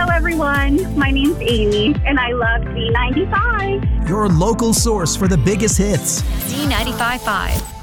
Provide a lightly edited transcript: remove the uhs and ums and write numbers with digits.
Hello, everyone. My name's Amy, and I love Z95. Your local source for the biggest hits. Z95.5.